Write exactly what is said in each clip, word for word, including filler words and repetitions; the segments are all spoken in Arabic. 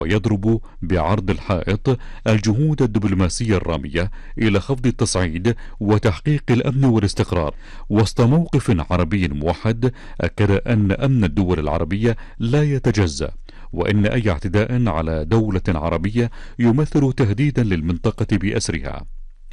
ويضرب بعرض الحائط الجهود الدبلوماسية الرامية إلى خفض التصعيد وتحقيق الأمن والاستقرار. وسط موقف عربي موحد أكد أن أمن الدول العربية لا يتجزأ، وأن أي اعتداء على دولة عربية يمثل تهديدا للمنطقة بأسرها.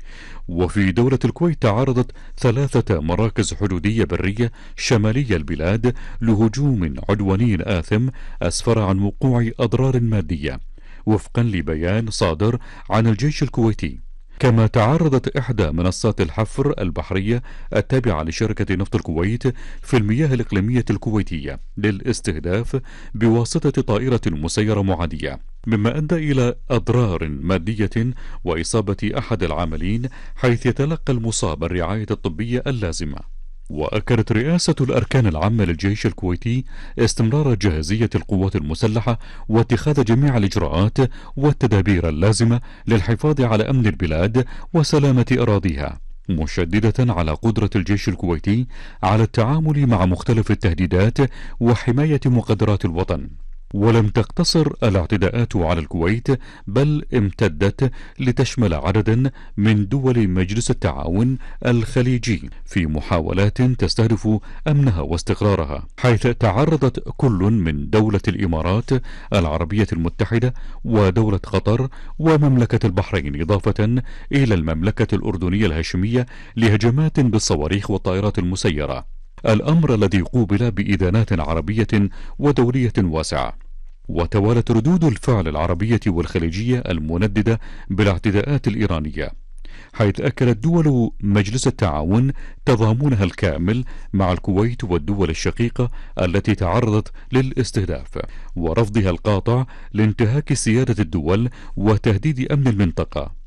وفي دولة الكويت تعرضت ثلاثة مراكز حدودية برية شمالي البلاد لهجوم عدواني آثم أسفر عن وقوع أضرار مادية وفقا لبيان صادر عن الجيش الكويتي. كما تعرضت إحدى منصات الحفر البحرية التابعة لشركة نفط الكويت في المياه الإقليمية الكويتية للاستهداف بواسطة طائرة مسيرة معادية، مما أدى إلى أضرار مادية وإصابة أحد العاملين، حيث يتلقى المصاب الرعاية الطبية اللازمة. وأكدت رئاسة الأركان العامة للجيش الكويتي استمرار جاهزية القوات المسلحة واتخاذ جميع الإجراءات والتدابير اللازمة للحفاظ على أمن البلاد وسلامة أراضيها، مشددة على قدرة الجيش الكويتي على التعامل مع مختلف التهديدات وحماية مقدرات الوطن. ولم تقتصر الاعتداءات على الكويت، بل امتدت لتشمل عددا من دول مجلس التعاون الخليجي في محاولات تستهدف أمنها واستقرارها، حيث تعرضت كل من دولة الإمارات العربية المتحدة ودولة قطر ومملكة البحرين، إضافة إلى المملكة الأردنية الهاشمية، لهجمات بالصواريخ والطائرات المسيرة، الأمر الذي قوبل بإدانات عربية ودولية واسعة. وتوالت ردود الفعل العربية والخليجية المنددة بالاعتداءات الإيرانية، حيث أكدت دول مجلس التعاون تضامنها الكامل مع الكويت والدول الشقيقة التي تعرضت للاستهداف، ورفضها القاطع لانتهاك سيادة الدول وتهديد أمن المنطقة.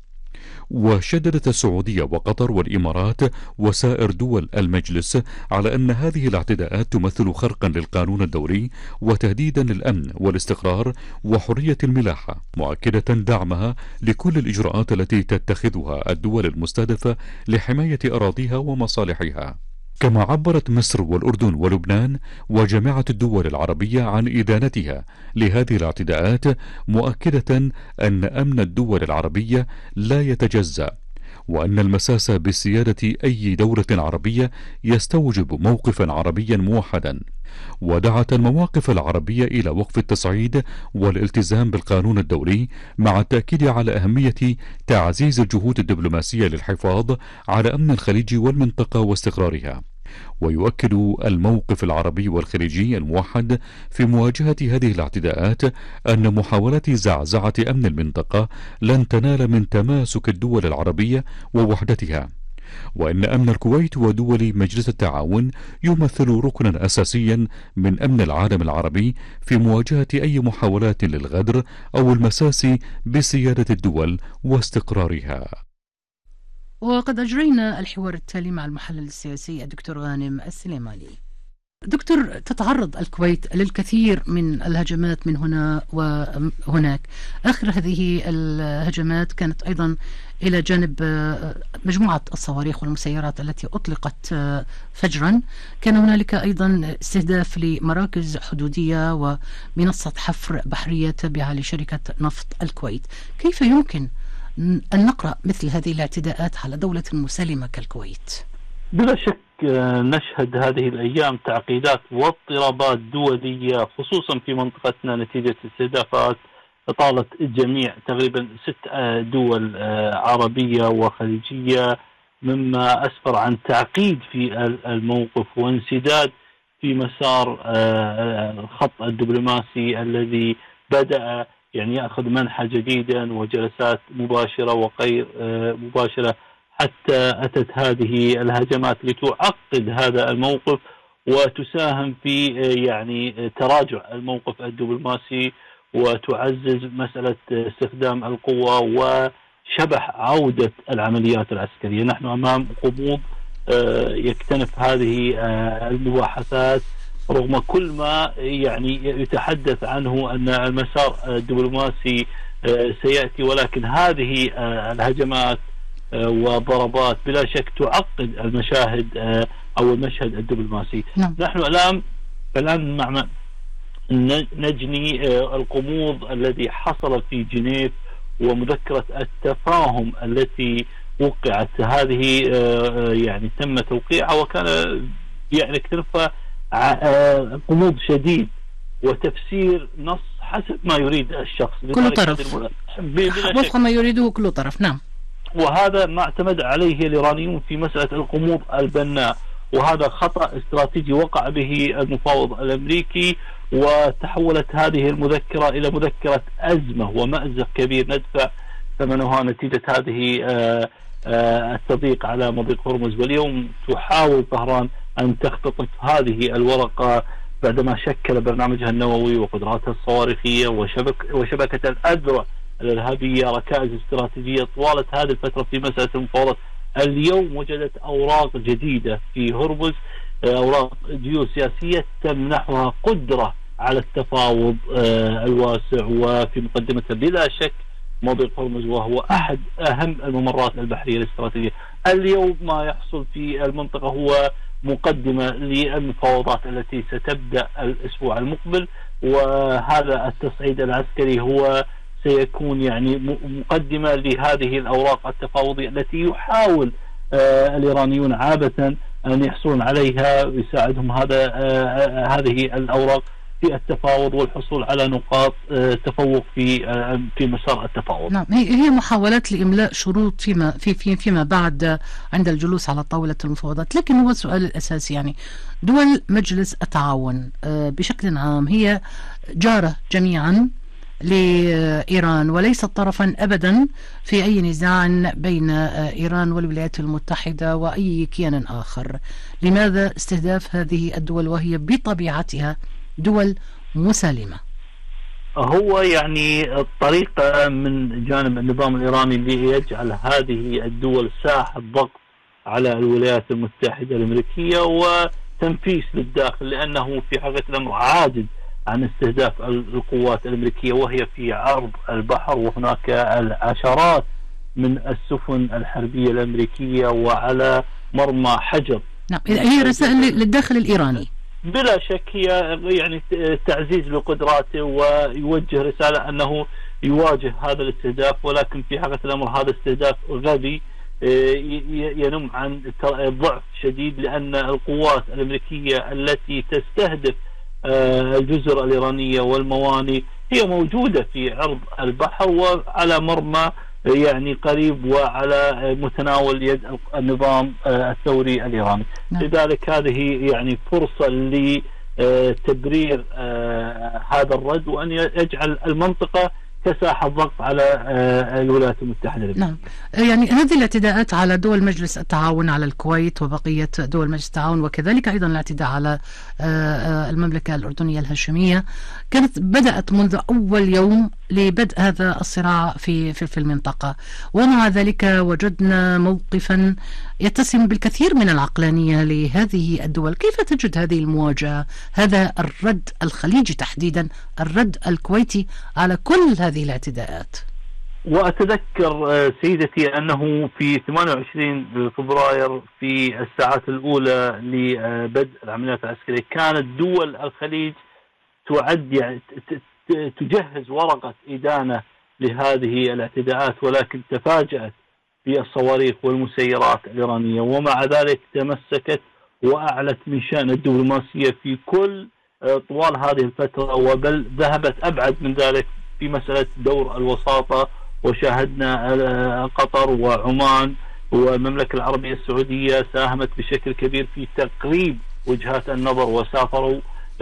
وشددت السعودية وقطر والإمارات وسائر دول المجلس على أن هذه الاعتداءات تمثل خرقا للقانون الدولي وتهديدا للأمن والاستقرار وحرية الملاحة، مؤكدة دعمها لكل الإجراءات التي تتخذها الدول المستهدفة لحماية أراضيها ومصالحها. كما عبرت مصر والأردن ولبنان وجامعة الدول العربية عن إدانتها لهذه الاعتداءات، مؤكدة أن أمن الدول العربية لا يتجزأ، وأن المساس بسيادة أي دولة عربية يستوجب موقفا عربيا موحدا. ودعت المواقف العربية إلى وقف التصعيد والالتزام بالقانون الدولي، مع التأكيد على أهمية تعزيز الجهود الدبلوماسية للحفاظ على أمن الخليج والمنطقة واستقرارها. ويؤكد الموقف العربي والخليجي الموحد في مواجهة هذه الاعتداءات أن محاولات زعزعة أمن المنطقة لن تنال من تماسك الدول العربية ووحدتها، وأن أمن الكويت ودول مجلس التعاون يمثل ركنا أساسيا من أمن العالم العربي في مواجهة أي محاولات للغدر أو المساس بسيادة الدول واستقرارها. وقد أجرينا الحوار التالي مع المحلل السياسي الدكتور غانم السليماني. دكتور، تتعرض الكويت للكثير من الهجمات من هنا وهناك. آخر هذه الهجمات كانت أيضا إلى جانب مجموعة الصواريخ والمسيرات التي أطلقت فجرا. كان هنالك أيضا استهداف لمراكز حدودية ومنصة حفر بحرية تابعة لشركة نفط الكويت. كيف يمكن أن نقرأ مثل هذه الاعتداءات على دولة مسالمة كالكويت؟ بلا شك نشهد هذه الأيام تعقيدات واضطرابات دولية، خصوصا في منطقتنا، نتيجة استهدافات طالت الجميع تقريبا ست دول عربية وخليجية، مما أسفر عن تعقيد في الموقف وانسداد في مسار الخط الدبلوماسي الذي بدأ يعني يأخذ منحى جديدا وجلسات مباشرة وغير مباشرة، حتى أتت هذه الهجمات لتعقد هذا الموقف وتساهم في يعني تراجع الموقف الدبلوماسي وتعزز مسألة استخدام القوة وشبح عودة العمليات العسكرية. نحن أمام غموض يكتنف هذه المباحثات، رغم كل ما يعني يتحدث عنه أن المسار الدبلوماسي سيأتي، ولكن هذه الهجمات وضربات بلا شك تعقد المشاهد أو المشهد الدبلوماسي. نعم. نحن الآن الآن مع نجني الغموض الذي حصل في جنيف ومذكرة التفاهم التي وقعت. هذه يعني تم توقيعها وكان يعني اكترفها غموض شديد وتفسير نص حسب ما يريد الشخص كل طرف وفق ما يريده كل طرف. نعم. وهذا ما اعتمد عليه الإيرانيون في مسألة الغموض البناء، وهذا خطأ استراتيجي وقع به المفاوض الأمريكي، وتحولت هذه المذكرة إلى مذكرة أزمة ومأزق كبير ندفع ثمنها نتيجة هذه التضييق على مضيق هرمز. واليوم تحاول طهران أن تختطف هذه الورقة بعدما شكل برنامجها النووي وقدراتها الصواريخية وشبك وشبكة الأذرع الإرهابية ركائز استراتيجية طوال هذه الفترة في مسألة المفاوضات. اليوم وجدت أوراق جديدة في هرمز، أوراق جيوسياسية تمنحها قدرة على التفاوض الواسع، وفي مقدمتها بلا شك مضيق هرمز وهو أحد أهم الممرات البحرية الاستراتيجية. اليوم ما يحصل في المنطقة هو مقدمة للمفاوضات التي ستبدأ الأسبوع المقبل، وهذا التصعيد العسكري هو سيكون يعني مقدمة لهذه الأوراق التفاوضية التي يحاول آه الإيرانيون عابة أن يحصلون عليها، ويساعدهم هذا آه هذه الأوراق في التفاوض والحصول على نقاط آه تفوق في آه في مسار التفاوض. نعم، هي محاولات لإملاء شروط فيما في في فيما بعد عند الجلوس على طاولة المفاوضات. لكن هو السؤال الأساسي يعني دول مجلس التعاون آه بشكل عام هي جارة جميعا لإيران وليست طرفا أبدا في أي نزاع بين إيران والولايات المتحدة وأي كيان آخر. لماذا استهداف هذه الدول وهي بطبيعتها دول مسالمة؟ هو يعني الطريقة من جانب النظام الإيراني ليجعل هذه الدول ساحة ضغط على الولايات المتحدة الأمريكية وتنفيس للداخل، لأنه في حقيقة الأمر عاجز عن استهداف القوات الأمريكية وهي في عرض البحر، وهناك العشرات من السفن الحربية الأمريكية وعلى مرمى حجر. نعم، هي رسائل للداخل الإيراني بلا شك، هي يعني تعزيز لقدراته ويوجه رسالة أنه يواجه هذا الاستهداف، ولكن في حقيقة الأمر هذا استهداف غبي ينم عن ضعف شديد، لأن القوات الأمريكية التي تستهدف الجزر الإيرانية والموانئ هي موجودة في عرض البحر وعلى مرمى يعني قريب وعلى متناول يد النظام الثوري الإيراني. نعم. لذلك هذه يعني فرصة لتبرير هذا الرد وأن يجعل المنطقة كساحة ضغط على الولايات المتحدة الأمريكية. نعم، يعني هذه الاعتداءات على دول مجلس التعاون على الكويت وبقية دول مجلس التعاون وكذلك أيضا الاعتداء على المملكة الأردنية الهاشمية كانت بدأت منذ أول يوم لبدء هذا الصراع في في المنطقة، ومع ذلك وجدنا موقفا يتسم بالكثير من العقلانية لهذه الدول. كيف تجد هذه المواجهة، هذا الرد الخليجي تحديدا، الرد الكويتي على كل هذه الاعتداءات؟ وأتذكر سيدتي أنه في ثمانية وعشرين فبراير في الساعات الأولى لبدء العمليات العسكرية كانت دول الخليج تعد يعني تجهز ورقة إدانة لهذه الاعتداءات، ولكن تفاجأت بالصواريخ والمسيرات الإيرانية، ومع ذلك تمسكت وأعلت من شأن الدبلوماسية في كل طوال هذه الفترة، وبل ذهبت أبعد من ذلك في مسألة دور الوساطة. وشاهدنا قطر وعمان والمملكة العربية السعودية ساهمت بشكل كبير في تقريب وجهات النظر، وسافروا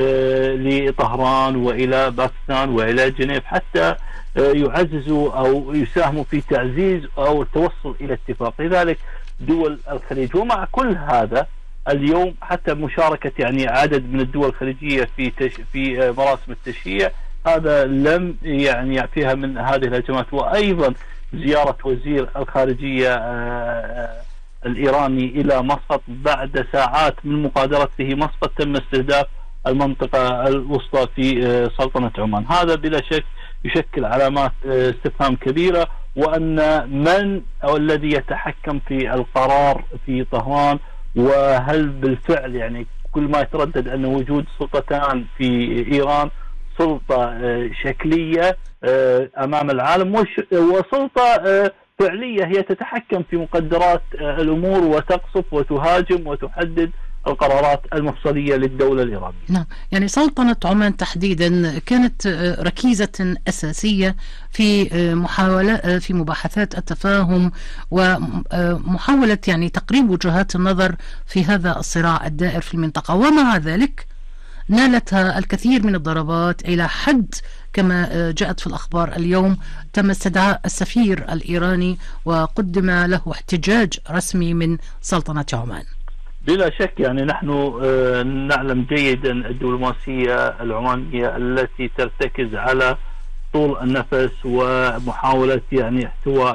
لطهران وإلى باكستان وإلى جنيف حتى يعززوا أو يساهموا في تعزيز أو التوصل إلى اتفاق. لذلك دول الخليج، ومع كل هذا اليوم حتى مشاركة يعني عدد من الدول الخليجية في تش في مراسم التشييع هذا لم يعني يعفيها من هذه الهجمات. وأيضا زيارة وزير الخارجية الإيراني إلى مسقط بعد ساعات من مغادرته مسقط تم استهداف المنطقة الوسطى في سلطنة عمان. هذا بلا شك يشكل علامات استفهام كبيرة، وأن من أو الذي يتحكم في القرار في طهران، وهل بالفعل يعني كل ما يتردد أن وجود سلطتان في إيران سلطة شكلية أمام العالم وسلطة فعلية هي تتحكم في مقدرات الأمور وتقصف وتهاجم وتحدد القرارات المفصلية للدولة الإيرانية. نعم، يعني سلطنة عمان تحديدا كانت ركيزة أساسية في محاولة في مباحثات التفاهم ومحاولة يعني تقريب وجهات النظر في هذا الصراع الدائر في المنطقة، ومع ذلك نالتها الكثير من الضربات إلى حد كما جاءت في الأخبار اليوم تم استدعاء السفير الإيراني وقدم له احتجاج رسمي من سلطنة عمان. بلا شك يعني نحن نعلم جيدا الدبلوماسية العمانية التي ترتكز على طول النفس ومحاولة يعني احتواء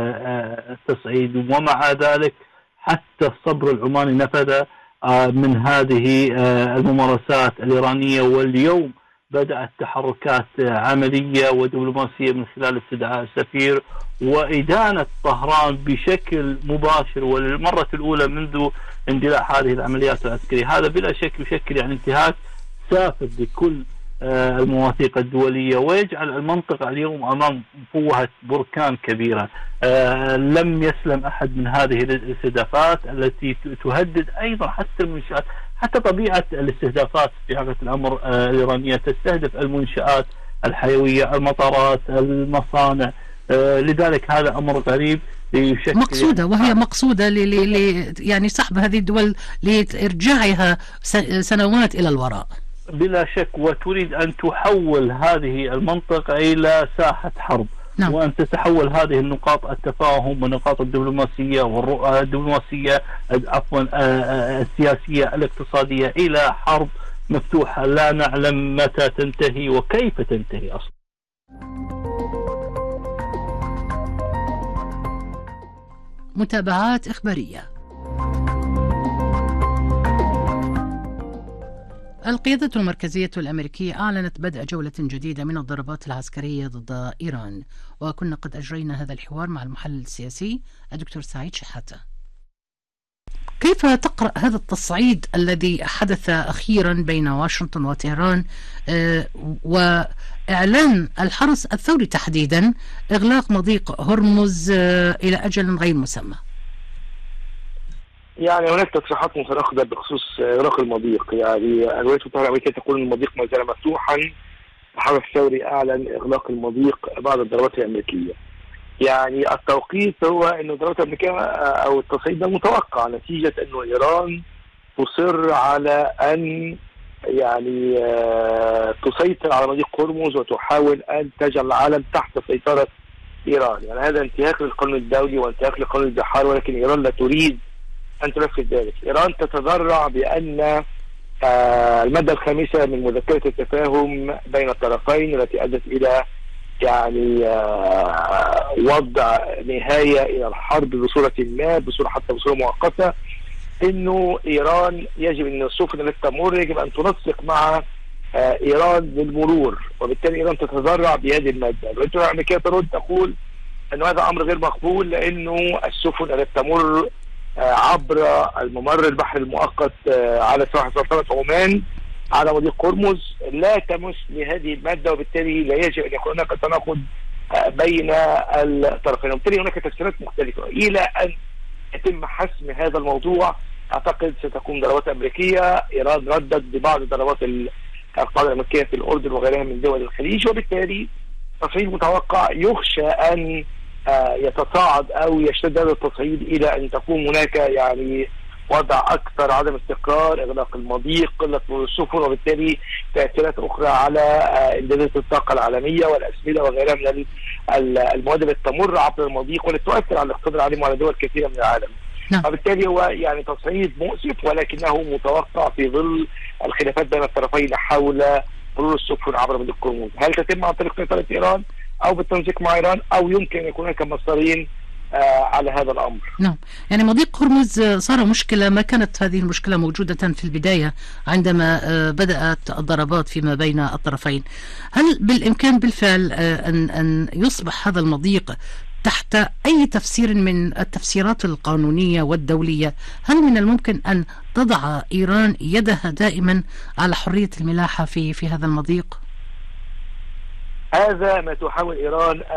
التصعيد، ومع ذلك حتى الصبر العماني نفذ من هذه الممارسات الإيرانية، واليوم بدأت تحركات عملية ودبلوماسية من خلال استدعاء السفير وإدانة طهران بشكل مباشر وللمرة الأولى منذ اندلاع هذه العمليات العسكرية. هذا بلا شك يشكل يعني انتهاك سافر لكل المواثيق الدولية ويجعل المنطقة اليوم أمام فوهة بركان كبيرة. لم يسلم أحد من هذه الاستهدافات التي تهدد أيضا حتى المنشآت، حتى طبيعة الاستهدافات في حقيقة الأمر الإيرانية تستهدف المنشآت الحيوية، المطارات، المصانع. لذلك هذا أمر غريب مقصودة، وهي مقصودة ل ل يعني سحب هذه الدول لإرجاعها سنوات إلى الوراء بلا شك، وتريد أن تحول هذه المنطقة إلى ساحة حرب. نعم. وأن تتحول هذه النقاط التفاهم ونقاط الدبلوماسية والرؤى الدبلوماسية عفوا السياسية الاقتصادية إلى حرب مفتوحة لا نعلم متى تنتهي وكيف تنتهي أصلا. متابعات إخبارية. القيادة المركزية الأمريكية أعلنت بدء جولة جديدة من الضربات العسكرية ضد إيران، وكنا قد أجرينا هذا الحوار مع المحلل السياسي الدكتور سعيد شحاتة. كيف تقرأ هذا التصعيد الذي حدث أخيرا بين واشنطن وطهران آه وإعلان الحرس الثوري تحديدا إغلاق مضيق هرمز آه إلى أجل غير مسمى؟ يعني هناك تصريحات متناقضة بخصوص إغلاق المضيق. يعني الولايات المتحدة الأمريكية تقول أن المضيق ما زال مفتوحا، الحرس الثوري أعلن إغلاق المضيق بعد الضربات الأمريكية. يعني التوقيت هو أن الضربات الأمريكية أو التصعيد متوقع نتيجة أنه إيران تصر على أن يعني تسيطر على مضيق هرمز وتحاول أن تجعل العالم تحت سيطرة إيران. يعني هذا انتهاك للقانون الدولي وانتهاك لقانون البحار، ولكن إيران لا تريد أن تنفذ ذلك. إيران تتذرع بأن المادة الخامسة من مذكرة التفاهم بين الطرفين التي أدت إلى يعني وضع نهاية إلى الحرب بصورة ما، بصورة حتى بصورة مؤقتة، إنه إيران يجب أن السفن التي تمر يجب أن تنسق مع إيران للمرور، وبالتالي إيران تتذرع بهذه المادة. الولايات الأمريكية ترد تقول أن هذا أمر غير مقبول، لأنه السفن التي تمر عبر الممر البحري المؤقت على سواحل سلطنة عمان على مضيق هرمز لا تمس لهذه المادة، وبالتالي لا يجب أن يكون هناك تناقض بين الطرفين، وبالتالي هناك تفسيرات مختلفة. إلى أن يتم حسم هذا الموضوع أعتقد ستكون ضربات أمريكية. إيران ردت ببعض ضربات القاعدة الأمريكية في الأردن وغيرها من دول الخليج، وبالتالي تصعيد متوقع يخشى أن يتصاعد أو يشتد هذا التصعيد إلى أن تكون هناك يعني وضع أكثر عدم استقرار، إغلاق المضيق، قلة السفن، وبالتالي تأثيرات أخرى على إمدادات الطاقة العالمية والأسمدة وغيرها من المواد التي تمر عبر المضيق والتي تؤثر على الاقتصاد العالمي وعلى دول كثيرة من العالم. نعم. وبالتالي هو يعني تصعيد مؤسف، ولكنه متوقع في ظل الخلافات بين الطرفين حول مرور السفن عبر مضيق هرمز. هل تتم عن طريق سيطرة إيران أو بالتنسيق مع إيران، أو يمكن أن يكون هناك مصدرين آه على هذا الأمر؟ نعم، يعني مضيق هرمز صار مشكلة، ما كانت هذه المشكلة موجودة في البداية عندما آه بدأت الضربات فيما بين الطرفين. هل بالإمكان بالفعل آه أن أن يصبح هذا المضيق تحت أي تفسير من التفسيرات القانونية والدولية؟ هل من الممكن أن تضع إيران يدها دائما على حرية الملاحة في في هذا المضيق؟ هذا ما تحاول إيران